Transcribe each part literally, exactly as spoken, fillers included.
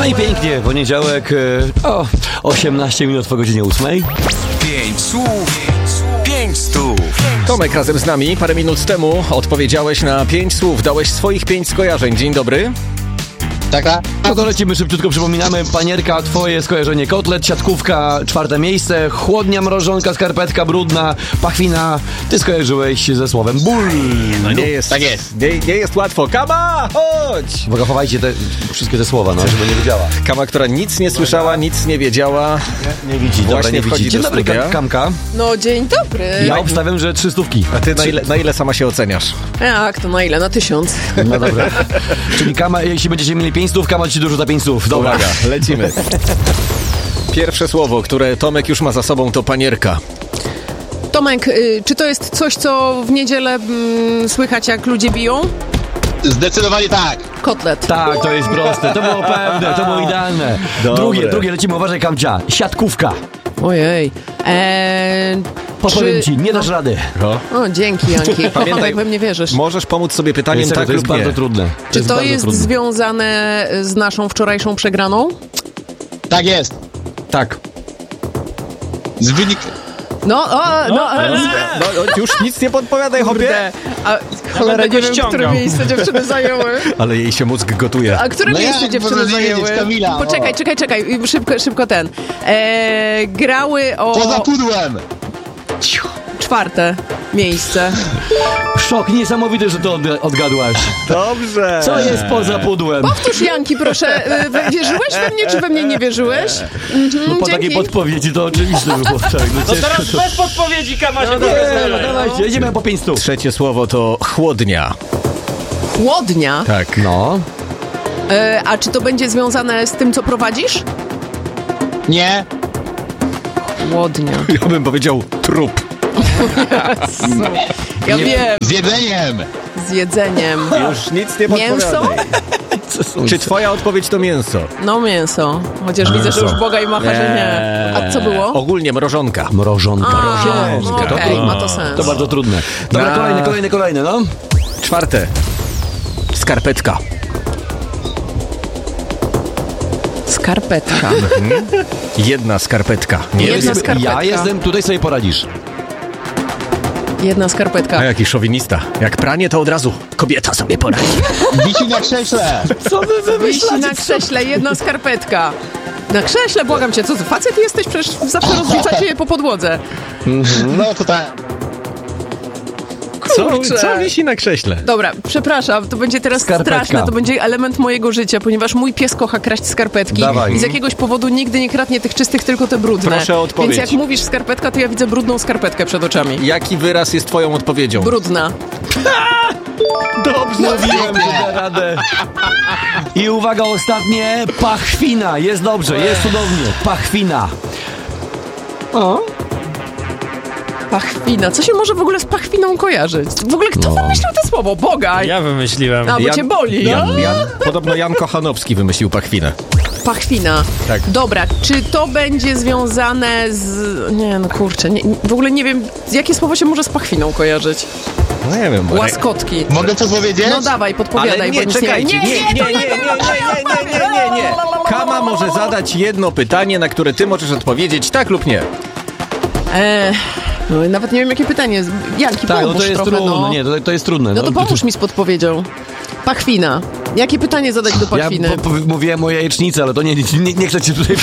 No i pięknie, poniedziałek, o, osiemnaście minut po godzinie ósmej. Pięć słów, pięć stów. Tomek razem z nami. Parę minut temu odpowiedziałeś na pięć słów, dałeś swoich pięć skojarzeń. Dzień dobry. Tak, tak. No to lecimy szybciutko, przypominamy. Panierka, twoje skojarzenie. Kotlet, siatkówka, czwarte miejsce. Chłodnia, mrożonka, skarpetka, brudna, pachwina. Ty skojarzyłeś ze słowem ból. No nie jest, Tak jest. Nie, nie jest łatwo. Kama, chodź! Uwaga, chowajcie te, wszystkie te słowa, no, żeby nie wiedziała. Kama, która nic nie słyszała, nic nie wiedziała. Nie widzi, dobra, Właśnie nie wchodzi widzi. Dzień do dobry, studia. Kam- Kamka. No dzień dobry. Ja obstawiam, że trzy stówki. A ty na ile, na ile sama się oceniasz? Jak to na ile? Na tysiąc. No dobra. Czyli Kama, jeśli będziecie mieli pięć stów, Kama ci dużo za pięć stów. Dobra. Uwaga, lecimy. Pierwsze słowo, które Tomek już ma za sobą, to panierka. Tomek, y, czy to jest coś, co w niedzielę mm, słychać, jak ludzie biją? Zdecydowanie tak. Kotlet. Tak, to jest proste. To było pewne, to było idealne. Dobre. Drugie, drugie, lecimy. Uważaj, Kamcia. Siatkówka. Ojej. Eee, Podpowiem czy... ci, nie dasz rady. No. O, dzięki, Janki. Kocham, jak we mnie wierzysz. Możesz pomóc sobie pytaniem Serio, tak to jest lub bardzo nie. trudne. Czy to bardzo jest trudne. związane z naszą wczorajszą przegraną? Tak jest. Tak. Z wynik... No, o, no, e, No, no, już nic nie podpowiadaj, chłopie. kurde. A cholera, nie wiem, które miejsce dziewczyny zajęły. Ale jej się mózg gotuje. A które No miejsce jak dziewczyny można nie zajęły? wiedzieć, Kamila, Poczekaj, o. czekaj, czekaj. Szybko, szybko ten. Eee, grały o Poza pudłem. czwarte miejsce. Szok niesamowity, że to od, odgadłaś. Dobrze. Co jest poza pudłem? Powtórz, Janki, proszę. E, wy- Wierzyłeś we mnie, czy we mnie nie wierzyłeś? Mhm, No po dzięki. takiej podpowiedzi to oczywiście było. Tak, no No ciężko teraz to... bez podpowiedzi, Kama się Nie, no dogadamy. dawajcie, jedziemy po pięć stów. Trzecie słowo to chłodnia. Chłodnia. Tak. No. E, a czy to będzie związane z tym, co prowadzisz? Nie. Chłodnia. Ja bym powiedział trup. Ja wiem. Z jedzeniem. Z jedzeniem. Już nic nie Mięso? podpowiadaj. Czy twoja odpowiedź to mięso? No mięso. Chociaż widzę, że już Boga i macha, że nie. A co było? Ogólnie mrożonka. Mrożonka. A, Mrożonka. okej, trudne. ma to sens. To bardzo trudne. Dobra, Na- kolejne, kolejne, kolejne, no. Czwarte. Skarpetka. Skarpetka. Jedna skarpetka. Nie Jedna jest... skarpetka. Ja jestem, tutaj sobie poradzisz. Jedna skarpetka. A jaki szowinista. Jak pranie, to od razu kobieta sobie poradzi. Wisi na krześle. Co wy Wisi na krześle, jedna skarpetka. Na krześle, błagam cię, co ty, facet jesteś? Przecież zawsze rozrzucacie je po podłodze. No to tak. Co, Kurczę. co wisi na krześle? Dobra, przepraszam, to będzie teraz Skarpetka. straszne, to będzie element mojego życia, ponieważ mój pies kocha kraść skarpetki Dawaj. i z jakiegoś powodu nigdy nie kradnie tych czystych, tylko te brudne. Proszę o odpowiedź. Więc jak mówisz skarpetka, to ja widzę brudną skarpetkę przed oczami. Jaki wyraz jest twoją odpowiedzią? Brudna. Dobrze. Mówiłem, że da radę. I uwaga, ostatnie. Pachwina. Jest dobrze, jest cudownie. Pachwina. O. Pachwina. Co się może w ogóle z pachwiną kojarzyć? W ogóle kto No. wymyślił to słowo? Bogaj. Ja wymyśliłem. A, bo Jan- cię boli. Jan, Jan, podobno Jan Kochanowski wymyślił pachwinę. Pachwina. Tak. Dobra, czy to będzie związane z... Nie, no kurczę, nie, w ogóle nie wiem, jakie słowo się może z pachwiną kojarzyć. No nie wiem. bo- Łaskotki. Mogę coś powiedzieć? No dawaj, podpowiadaj, Ale bo nie, nic czekajcie, nie... nie, nie, nie, nie, nie, nie, nie, nie, nie, nie, nie. Kama może zadać jedno pytanie, na które ty możesz odpowiedzieć tak lub nie. Eee, no, nawet nie wiem, jakie pytanie. Janki, Tak, no pomóż to jest trochę, trudne. no. Nie, to, to jest trudne. No to pomóż mi z podpowiedzią. Pachwina. Jakie pytanie zadać do pachwiny? Ja po, po, mówiłem o jajecznicy, ale to nie, nie, nie chcę cię tutaj...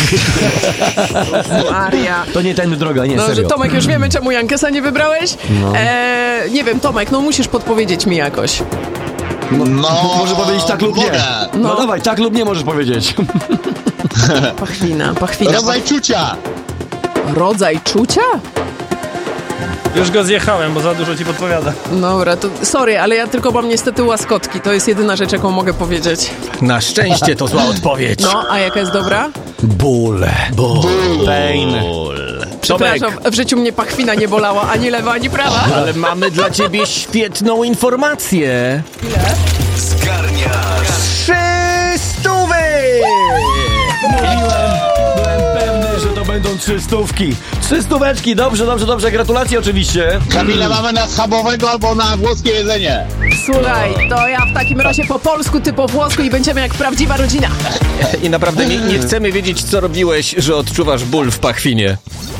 Maria. To nie tędy droga, nie, No, że serio. Tomek, już wiemy, czemu Jankesa nie wybrałeś? No. Eee, nie wiem, Tomek, no musisz podpowiedzieć mi jakoś. No. Może powiedzieć tak lub nie. Mogę. No. No. dawaj, tak lub nie możesz powiedzieć. Pachwina, pachwina. Rodzaj czucia. Rodzaj czucia? Już go zjechałem, bo za dużo ci podpowiada. Dobra, to sorry, ale ja tylko mam niestety łaskotki. To jest jedyna rzecz, jaką mogę powiedzieć. Na szczęście to zła odpowiedź. No, a jaka jest dobra? Ból. Ból. Pain. Przepraszam, w życiu mnie pachwina nie bolała, ani lewa, ani prawa. Ale mamy dla ciebie świetną informację. Zgarniasz Trzy stówy! Mówiłem, byłem pewny, że to będą trzy stówki. Trzy stóweczki, dobrze, dobrze, dobrze. Gratulacje oczywiście. Kamila, mamy na schabowego albo na włoskie jedzenie. Słuchaj, to ja w takim razie po polsku, ty po włosku i będziemy jak prawdziwa rodzina. I naprawdę nie, nie chcemy wiedzieć, co robiłeś, że odczuwasz ból w pachwinie.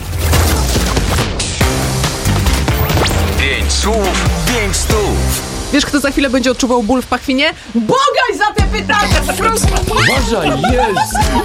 Pięć słów, pięć stów. Wiesz, kto za chwilę będzie odczuwał ból w pachwinie? Bogaj za te pytania! Po prostu. Uważaj, jest.